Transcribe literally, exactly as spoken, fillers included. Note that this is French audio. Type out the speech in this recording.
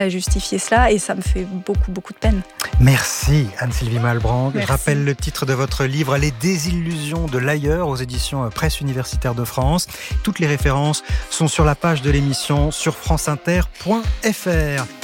à justifier cela et ça me fait beaucoup, beaucoup de peine. Merci Anne-Sylvie Malbrand. Merci. Je rappelle le titre de votre livre, Les désillusions de l'ailleurs, aux éditions Presse Universitaire de France. Toutes les références sont sur la page de l'émission sur franceinter point f r.